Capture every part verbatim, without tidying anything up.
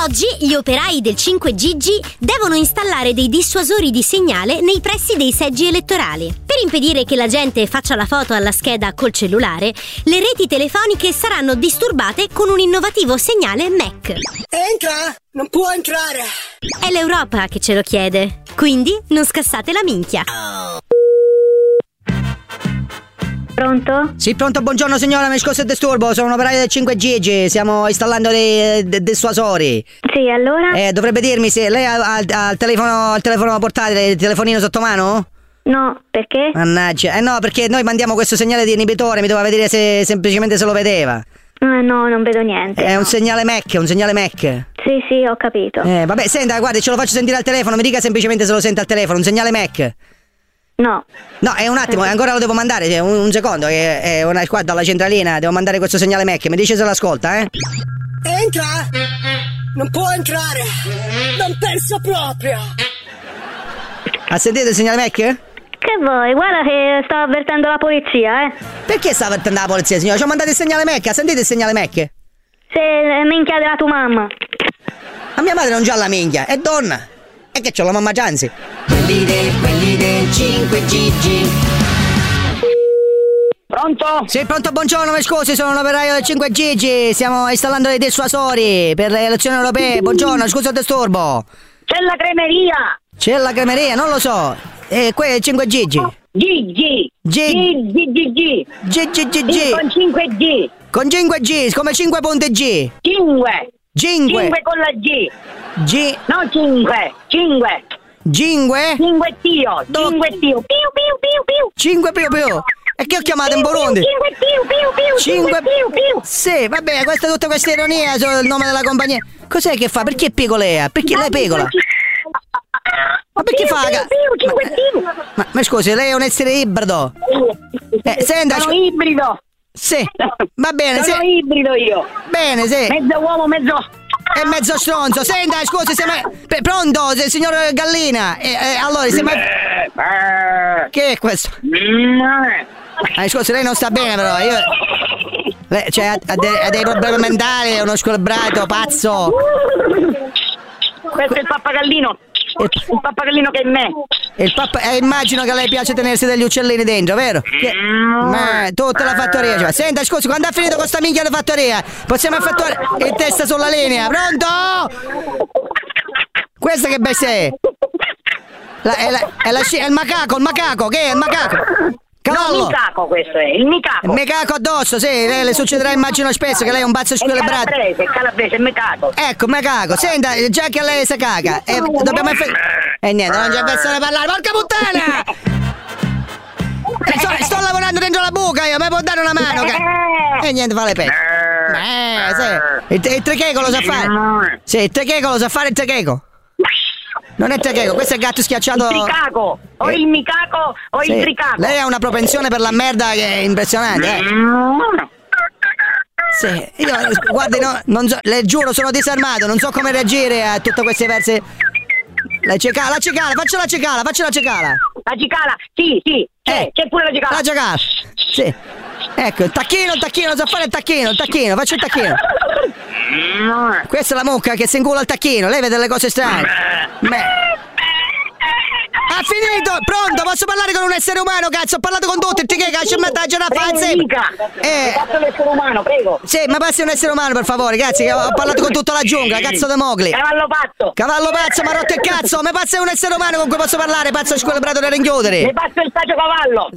Oggi gli operai del cinque G G devono installare dei dissuasori di segnale nei pressi dei seggi elettorali. Per impedire che la gente faccia la foto alla scheda col cellulare, le reti telefoniche saranno disturbate con un innovativo segnale M E C. Entra! Non può entrare! È l'Europa che ce lo chiede, quindi non scassate la minchia. Pronto? Sì, pronto, buongiorno signora, mi scusi il disturbo, sono un operaio del cinque G G, stiamo installando dei, dei dissuasori. Sì, allora? Eh, dovrebbe dirmi se lei ha, ha, ha il telefono, il telefono portatile, il telefonino sotto mano? No, perché? Mannaggia, eh no, perché noi mandiamo questo segnale di inibitore, mi doveva dire se semplicemente se lo vedeva. Eh, no, non vedo niente. È no. un segnale M E C, un segnale M E C. Sì, sì, ho capito. Eh, vabbè, senta, guardi, ce lo faccio sentire al telefono, mi dica semplicemente se lo sente al telefono, un segnale M E C. No. No, è un attimo, ancora lo devo mandare, un, un secondo, che è una qua dalla centralina, devo mandare questo segnale M E C, mi dice se l'ascolta, eh? Entra! Non può entrare! Non penso proprio! Ha sentito il segnale M E C? Che vuoi? Guarda che sto avvertendo la polizia, eh. Perché sta avvertendo la polizia, signora? Ci ho mandato il segnale M E C, ha sentito il segnale M E C? Se minchia della tua mamma. Ma mia madre non c'ha la minchia, è donna! E che c'ho la mamma Gianzi? Quelli del, quelli del cinque G G. Pronto? Sì, pronto, buongiorno, mi scusi, sono un operaio del cinque G G, stiamo installando dei dissuasori per le elezioni europee, buongiorno, scusa il disturbo. C'è la cremeria! C'è la cremeria, non lo so, eh, qui è il cinque G G. G G! G G G G! G G G G. Con cinque G! Con cinque G, come cinque punti G. cinque! cinque. cinque con la G! G. No, cinque! cinque! cinque? cinque tio! Do- cinque tio! Piu piu piu piu! cinque più più. E che ho chiamato in Burundi? cinque piu piu piu! cinque piu piu! Sì, vabbè, queste tutte queste ironie sul nome della compagnia. Cos'è che fa? Perché piccolea? Perché lei pecola? Ma perché fa? Piu piu! cinque piu! Ma, ma scusi, lei è un essere ibrido. Eh, senta, Sono scu- ibrido! sì, va bene, Sono sì. ibrido io! Bene, sì. Mezzo uomo, mezzo... È mezzo stronzo. Senta, scusi, se mai... P- pronto, se- signor Gallina. Eh, eh, allora, se mai... Che è questo? Eh, scusi, lei non sta bene però, io... Lei, cioè, ha, ha, de- ha dei problemi mentali, è uno squilibrato, pazzo. Questo è il pappagallino! Il pappagallino che è in me! Il pappa... eh, immagino che a lei piace tenersi degli uccellini dentro, vero? Che... Ma tutta la fattoria, cioè. Senta, scusi, quando ha finito con sta minchia di fattoria, possiamo effettuare il test sulla linea, pronto? Questa che bestia è? La, è, la, è, la, sci- è il macaco, il macaco, che è il macaco? Cavallo! No, il micaco questo è, il micaco! Il mecaco addosso, sì, lei le succederà immagino spesso che lei è un pazzo È squilibrato. calabrese, è calabrese, è micaco! Ecco, mecaco, senta, già che lei si caga, eh, dobbiamo effettuare... E eh, niente, non c'è persone a parlare, porca puttana! Eh, sto, sto lavorando dentro la buca io, mi può dare una mano? Che... E niente, fa le pezze. Eh, sì. Il, il trecheco lo sa fare? Sì, il trecheco lo sa fare il trecheco. Non è trecheco, questo è il gatto schiacciato. Il tricaco! O Eh. il micaco o Sì. il tricaco! Lei ha una propensione per la merda che è impressionante, eh. Sì, io, guardi, no, non so, le giuro, sono disarmato, non so come reagire a tutte queste verse. La cicala, la cicala, faccio la cicala, faccio la cicala. La cicala! Sì, sì! C'è, Eh. c'è pure la cicala! La cicala, sì. Ecco, il tacchino, il tacchino, so fare il tacchino, il tacchino, faccio il tacchino. Questa è la mucca che si incula il tacchino, lei vede le cose strane. Beh. Ha finito! Pronto? Posso parlare con un essere umano, cazzo? Ho parlato con tutti, ti che cazzo mi attaggia una Prego, fanza? dica! Eh. Fatto l'essere umano, prego! Sì, ma passi un essere umano per favore, grazie, che ho parlato con tutta la giungla, cazzo de Mowgli. Cavallo pazzo! Cavallo pazzo, ma rotto il cazzo, mi passi un essere umano con cui posso parlare, pazzo squilibrato da ringhiudere. Mi passo il saggio cavallo!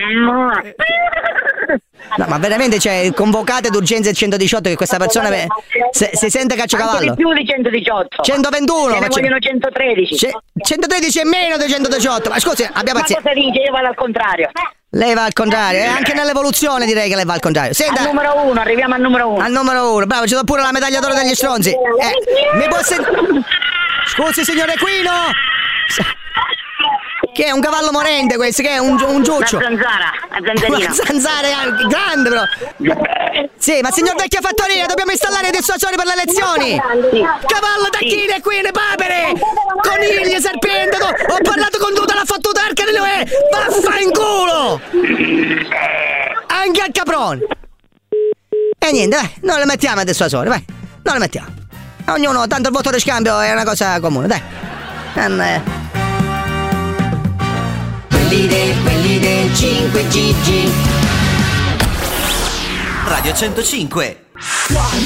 No, ma veramente, cioè, convocate d'urgenza il centodiciotto che questa persona ve- se, si sente Anche caciocavallo. di più di centodiciotto! centoventuno, Ce ne faccio- vogliono centotredici! Ce- centotredici è meno di centodiciotto. Ma scusi, abbiamo Ma pazienza. cosa dice? Io vado al contrario! Lei va al contrario, e anche nell'evoluzione direi che lei va al contrario. Senta, Al numero uno, arriviamo al numero uno! al numero uno, bravo, ci do pure la medaglia d'oro degli stronzi. Eh, mi può sentire? Scusi, signor Equino. Che è un cavallo morente questo, che è un, un giuccio. La zanzara, la Una zanzarina! zanzara eh, grande però. Sì, ma signor vecchia fattoria, dobbiamo installare i dissuasori per le elezioni. Sì. Cavallo, tacchine, equine, papere, conigli, serpente, to- ho parlato con tutta la fottuta arca delle ue. Vaffanculo! Anche al caprone. E niente, vai, non le mettiamo a dissuasori, vai, non le mettiamo. Ognuno, tanto il voto di scambio è una cosa comune, dai. Eh. Quelli del, quelli del cinque Gigi. Radio centocinque.